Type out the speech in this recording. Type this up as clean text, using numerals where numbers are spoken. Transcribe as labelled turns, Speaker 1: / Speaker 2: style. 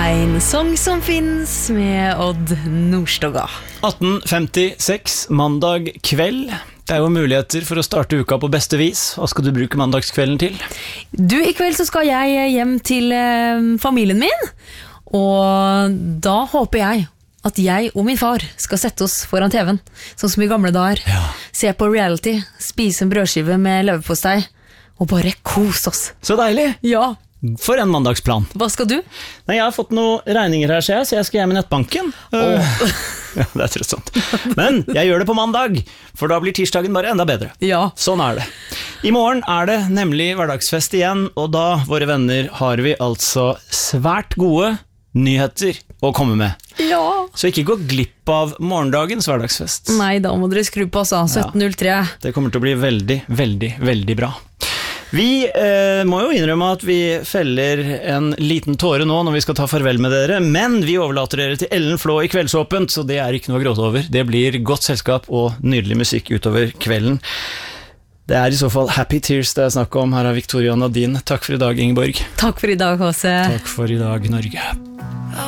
Speaker 1: En sång som finnes med Odd Nordstoga.
Speaker 2: 18:56, mandag kveld. Det er jo muligheter for å starte uka på beste vis. Hva skal du bruke mandagskvelden til?
Speaker 1: Du, i kveld så skal jeg hjem til familien min, og da håper jeg at jeg og min far skal sette oss foran TV-en, sånn som i gamle dager.
Speaker 2: Ja.
Speaker 1: Se på reality, spise en brødskive med leverpostei, og bare kos oss.
Speaker 2: Så deilig!
Speaker 1: Ja,
Speaker 2: For en mandagsplan.
Speaker 1: hva skal du?
Speaker 2: Nei, jeg har fått noen regninger her, ser jeg, så jeg skal hjem i nettbanken. Ja, det er trøstsomt. Men jeg gjør det på mandag, for da blir tirsdagen bare enda bedre.
Speaker 1: Ja.
Speaker 2: Sånn er det. I morgen er det nemlig hverdagsfest igjen, og da, våre venner, har vi altså svært gode nyheter å komme med.
Speaker 1: Ja.
Speaker 2: Så ikke gå glipp av morgendagens hverdagsfest.
Speaker 1: Nei, da må dere skru på, altså. 17.03.
Speaker 2: Det kommer til å bli veldig, veldig, veldig bra. Vi må jo innrømme at vi feller en liten tåre nå når vi skal ta farvel med dere, men vi overlater dere til Ellen Flå i Kveldsåpent, så det er ikke noe å gråte over. Det blir godt selskap og nydelig musikk utover kvelden. Det er i så fall Happy Tears det er snakk om. Her er Victoria Nadine. Takk for i dag, Ingeborg.
Speaker 1: Takk for i dag, Håse.
Speaker 2: Takk for i dag, Norge.